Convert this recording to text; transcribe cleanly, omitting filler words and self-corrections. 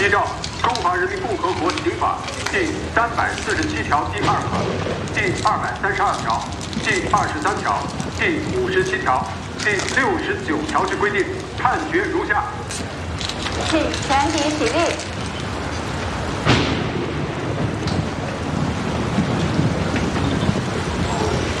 依照《中华人民共和国刑法》第347条第2款、第232条、第23条、第57条、第69条之规定，判决如下： 请全体起立。